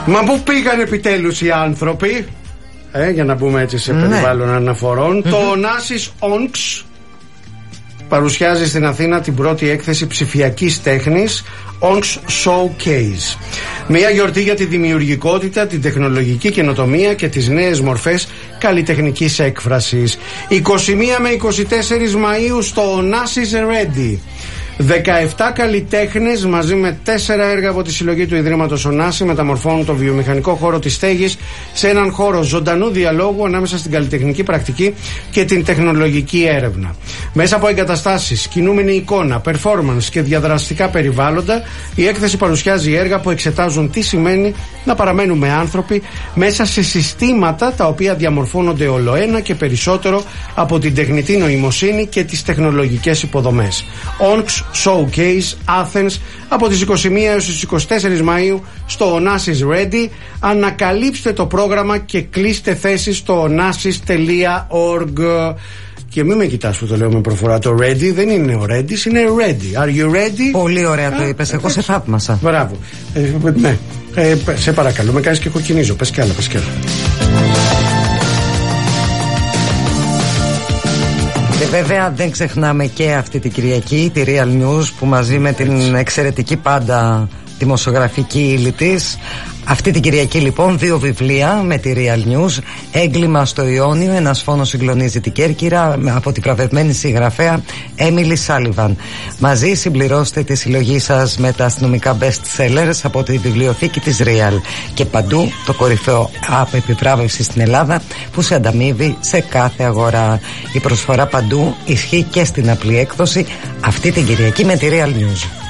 Μα πού πήγαν επιτέλους οι άνθρωποι, για να μπούμε έτσι σε περιβάλλον αναφορών. Το Onassis Onx παρουσιάζει στην Αθήνα την πρώτη έκθεση ψηφιακής τέχνης, Onx Showcase. Μια γιορτή για τη δημιουργικότητα, την τεχνολογική καινοτομία και τις νέες μορφές καλλιτεχνικής έκφρασης. 21 με 24 Μαΐου στο Onassis Ready. 17 καλλιτέχνες μαζί με 4 έργα από τη συλλογή του Ιδρύματος Ωνάση μεταμορφώνουν το βιομηχανικό χώρο της στέγης σε έναν χώρο ζωντανού διαλόγου ανάμεσα στην καλλιτεχνική πρακτική και την τεχνολογική έρευνα. Μέσα από εγκαταστάσεις, κινούμενη εικόνα, performance και διαδραστικά περιβάλλοντα, η έκθεση παρουσιάζει έργα που εξετάζουν τι σημαίνει να παραμένουμε άνθρωποι μέσα σε συστήματα τα οποία διαμορφώνονται ολοένα και περισσότερο από την τεχνητή νοημοσύνη και τις τεχνολογικές υποδομές. Onx Showcase Athens από τις 21 έως τις 24 Μαΐου στο Onassis Ready. Ανακαλύψτε το πρόγραμμα και κλείστε θέσεις στο onassis.org. Και μην με κοιτάς που το λέω με προφορά. Το ready δεν είναι ο ready, είναι ready. Are you ready? Πολύ ωραία το είπες, εγώ σε θαύμασα. Μπράβο. Ναι. Σε παρακαλώ, με κάνεις και κοκκινίζω. Πες κι άλλα, πες κι άλλα. Και βέβαια δεν ξεχνάμε και αυτή την Κυριακή τη Real News, που μαζί με την εξαιρετική πάντα δημοσιογραφική ύλη της. Αυτή την Κυριακή λοιπόν 2 βιβλία με τη Real News. Έγκλημα στο Ιόνιο, ένας φόνος συγκλονίζει την Κέρκυρα, από την βραβευμένη συγγραφέα Έμιλι Σάλιβαν. Μαζί συμπληρώστε τη συλλογή σας με τα αστυνομικά best sellers από τη βιβλιοθήκη της Real. Και παντού το κορυφαίο app επιβράβευση στην Ελλάδα που σε ανταμείβει σε κάθε αγορά. Η προσφορά παντού ισχύει και στην απλή έκδοση αυτή την Κυριακή με τη Real News.